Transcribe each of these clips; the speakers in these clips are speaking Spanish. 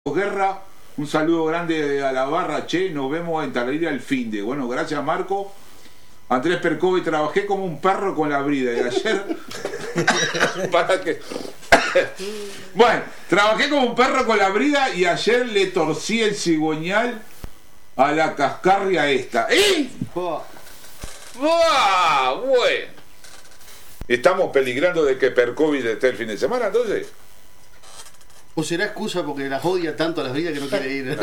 Guerra, un saludo grande a la barra, che, nos vemos en Tararira el finde. Bueno, gracias Marco. Andrés Percovi, trabajé como un perro con la brida y ayer para que bueno, trabajé como un perro con la brida y ayer le torcí el cigüeñal a la cascarria esta. ¡Bueno! Estamos peligrando de que Percovi esté el fin de semana, entonces. ¿O será excusa porque las odia tanto a las vidas que no quiere ir?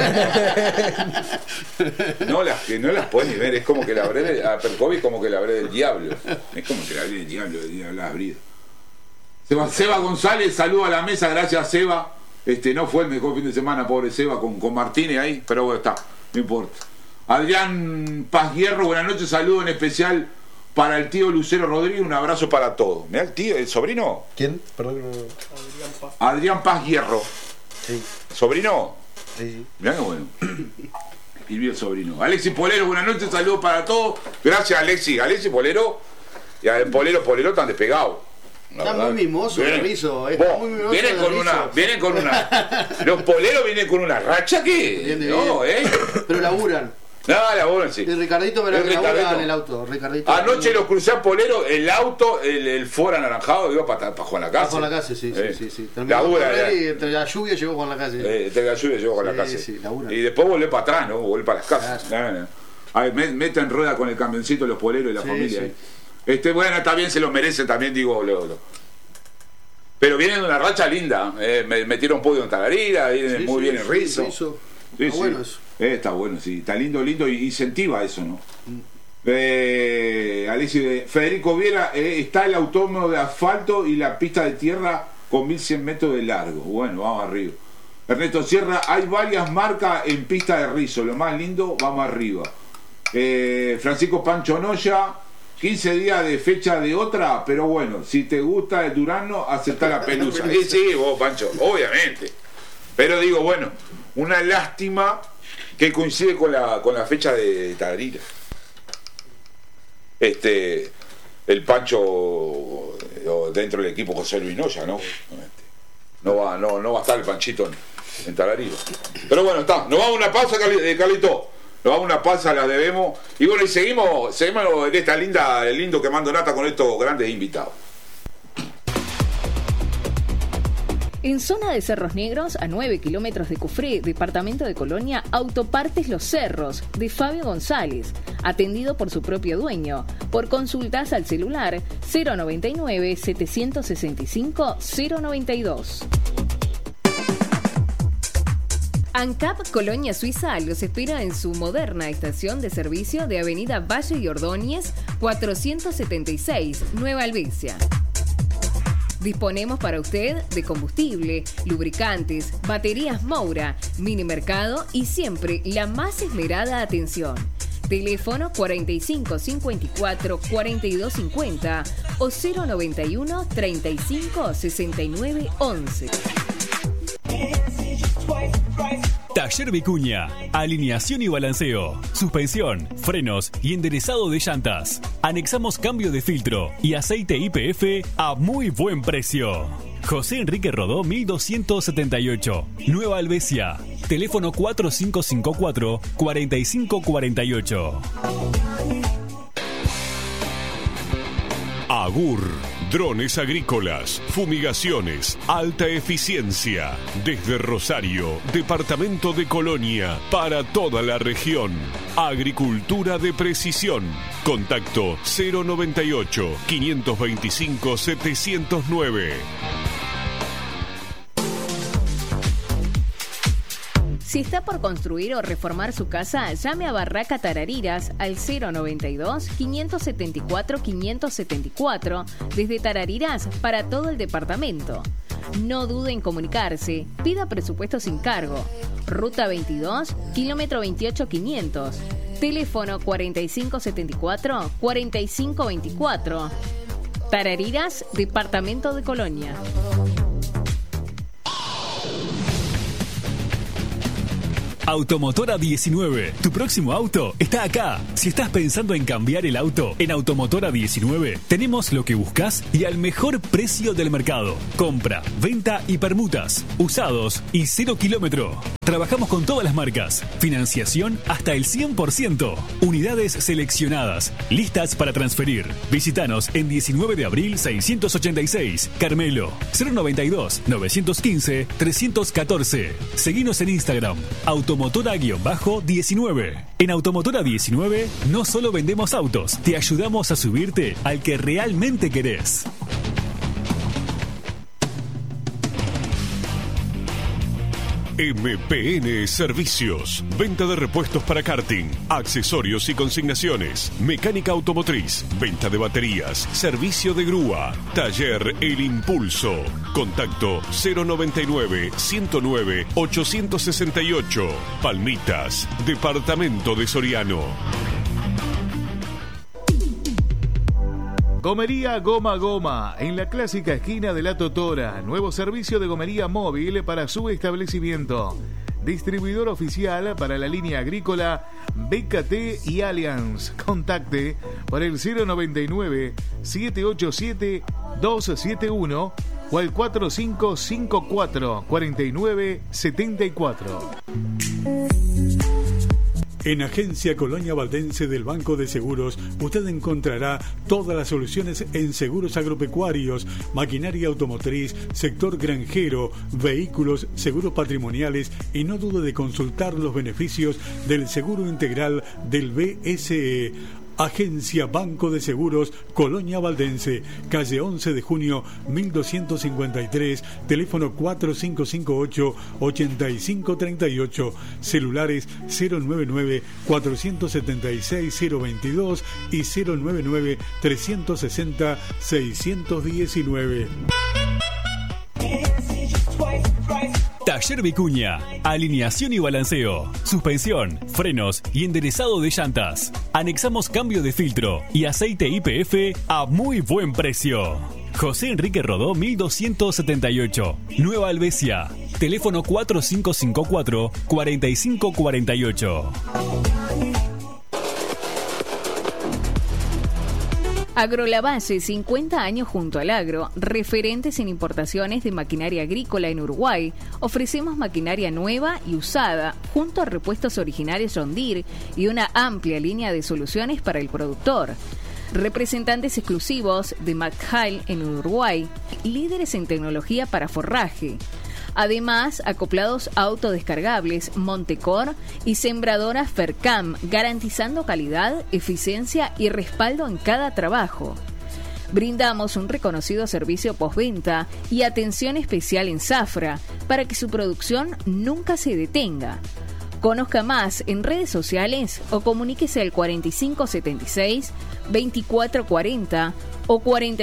No las puede ni ver, es como que la hablé a Percovi, como que la hablé del diablo. Es como que la hablé del diablo, de las bridas. Seba González, saludo a la mesa, gracias Seba. No fue el mejor fin de semana, pobre Seba, con Martínez ahí, pero bueno, está, no importa. Adrián Paz Hierro, buenas noches, saludo en especial para el tío Lucero Rodríguez, un abrazo para todos. Mirá el tío, el sobrino. ¿Quién? Perdón. Adrián Paz Hierro. Sí. ¿Sobrino? Sí. Mirá que bueno. Y bien sobrino. Alexis Polero, buenas noches, saludos para todos. Gracias Alexis. Alexis Polero y a Polero están despegados. Está muy mimoso el Rizo. Vienen con una. Los Poleros vienen con una racha que. No, Pero laburan. No, laburan, sí. El Ricardito me labura en el auto. Ricardito, anoche los crucé a Polero, el auto, el Ford anaranjado, iba para Juan Lacase. Juan Lacase, sí. Labura, y entre la lluvia llegó Juan Lacase. Entre la lluvia llegó Juan Lacase. Sí, y después volví para atrás, ¿no? Volví para las casas. Claro. A ver, meten rueda con el camioncito los Poleros y la familia. Sí. Bueno, está bien, se lo merecen también, digo. Pero vienen de una racha linda. Metieron podio en Tararira, vienen muy bien en Rizo. Está bueno eso. Está bueno, sí. Está lindo y incentiva eso, ¿no? Alexis, Federico Viera, está el autódromo de asfalto y la pista de tierra con 1100 metros de largo. Bueno, vamos arriba. Ernesto Sierra, hay varias marcas en pista de Rizo. Lo más lindo, vamos arriba. Francisco Pancho Noya, 15 días de fecha de otra, pero bueno, si te gusta el Durazno, aceptá la pelusa. Sí, vos, Pancho, obviamente. Pero digo, bueno, una lástima que coincide con la fecha de Tararira. El Pancho dentro del equipo José Luis Noya, ¿no? No va a estar el Panchito en Tararira. Pero bueno, está. Nos vamos a una pausa, Carlito. Nos vamos a una pausa, la debemos. Y bueno, y seguimos en esta lindo que mando Nata con estos grandes invitados. En zona de Cerros Negros, a 9 kilómetros de Cufré, departamento de Colonia, Autopartes Los Cerros, de Fabio González, atendido por su propio dueño. Por consultas al celular 099-765-092. ANCAP Colonia Suiza los espera en su moderna estación de servicio de Avenida Valle y Ordóñez, 476, Nueva Albesia. Disponemos para usted de combustible, lubricantes, baterías Moura, mini mercado y siempre la más esmerada atención. Teléfono 4554-4250 o 091-356911. Taller Vicuña, alineación y balanceo, suspensión, frenos y enderezado de llantas. Anexamos cambio de filtro y aceite YPF a muy buen precio. José Enrique Rodó 1278, Nueva Albesia. Teléfono 4554-4548. Agur. Drones agrícolas, fumigaciones, alta eficiencia. Desde Rosario, departamento de Colonia, para toda la región. Agricultura de precisión. Contacto 098-525-709. Si está por construir o reformar su casa, llame a Barraca Tarariras al 092-574-574 desde Tarariras para todo el departamento. No dude en comunicarse, pida presupuesto sin cargo. Ruta 22, kilómetro 28500. Teléfono 4574-4524. Tarariras, departamento de Colonia. Automotora 19. Tu próximo auto está acá. Si estás pensando en cambiar el auto, en Automotora 19 tenemos lo que buscas y al mejor precio del mercado. Compra, venta y permutas, usados y 0 kilómetro. Trabajamos con todas las marcas. Financiación hasta el 100%. Unidades seleccionadas. Listas para transferir. Visítanos en 19 de abril 686. Carmelo. 092-915-314. Seguinos en Instagram. Automotora-19. En Automotora 19 no solo vendemos autos, te ayudamos a subirte al que realmente querés. MPN Servicios. Venta de repuestos para karting, accesorios y consignaciones, mecánica automotriz, venta de baterías, servicio de grúa, taller El Impulso. Contacto 099-109-868. Palmitas, Departamento de Soriano. Gomería Goma Goma, en la clásica esquina de La Totora. Nuevo servicio de gomería móvil para su establecimiento. Distribuidor oficial para la línea agrícola BKT y Allianz. Contacte por el 099-787-271 o el 4554-4974. En Agencia Colonia Valdense del Banco de Seguros, usted encontrará todas las soluciones en seguros agropecuarios, maquinaria automotriz, sector granjero, vehículos, seguros patrimoniales y no dude de consultar los beneficios del seguro integral del BSE. Agencia Banco de Seguros, Colonia Valdense, calle 11 de junio 1253, teléfono 4558-8538, celulares 099-476-022 y 099-360-619. Taller Vicuña, alineación y balanceo, suspensión, frenos y enderezado de llantas. Anexamos cambio de filtro y aceite YPF a muy buen precio. José Enrique Rodó 1278, Nueva Alvesia. Teléfono 4554-4548. Agrolavalle, 50 años junto al agro, referentes en importaciones de maquinaria agrícola en Uruguay. Ofrecemos maquinaria nueva y usada, junto a repuestos originales John Deere y una amplia línea de soluciones para el productor. Representantes exclusivos de McHale en Uruguay, líderes en tecnología para forraje. Además, acoplados autodescargables Montecor y sembradoras Fercam, garantizando calidad, eficiencia y respaldo en cada trabajo. Brindamos un reconocido servicio postventa y atención especial en zafra para que su producción nunca se detenga. Conozca más en redes sociales o comuníquese al 4576-2440 o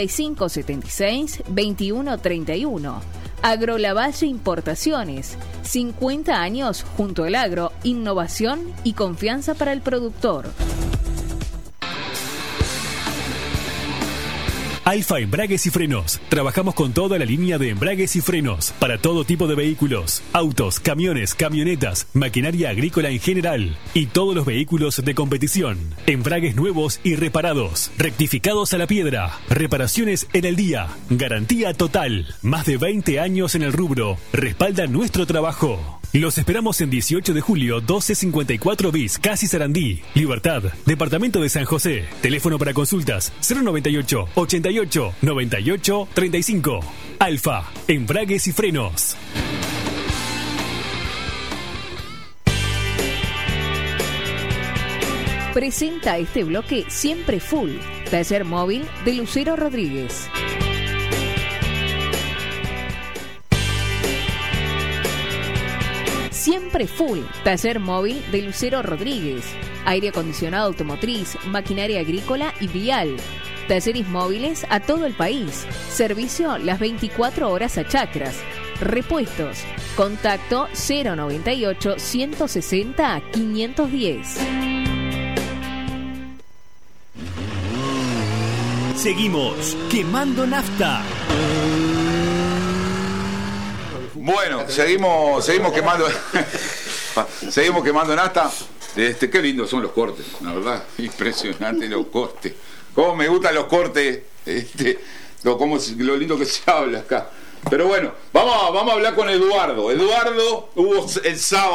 4576-2131. Agrolavalle Importaciones, 50 años junto al agro, innovación y confianza para el productor. Alfa Embragues y Frenos. Trabajamos con toda la línea de embragues y frenos para todo tipo de vehículos, autos, camiones, camionetas, maquinaria agrícola en general y todos los vehículos de competición. Embragues nuevos y reparados, rectificados a la piedra, reparaciones en el día, garantía total. Más de 20 años en el rubro. Respalda nuestro trabajo. Los esperamos en 18 de julio, 1254 bis, Casi Sarandí, Libertad, Departamento de San José. Teléfono para consultas 098 88 98 35. Alfa, Embragues y Frenos. Presenta este bloque Siempre Full, taller móvil de Lucero Rodríguez. Siempre Full, taller móvil de Lucero Rodríguez. Aire acondicionado automotriz, maquinaria agrícola y vial. Talleres móviles a todo el país. Servicio las 24 horas a Chacras. Repuestos. Contacto 098 160 510. Seguimos quemando nafta. Bueno, seguimos quemando. Seguimos quemando nafta. Qué lindos son los cortes, la verdad, impresionante los cortes. Cómo me gustan los cortes, lo lindo que se habla acá. Pero bueno, vamos a hablar con Eduardo. Eduardo hubo el sábado.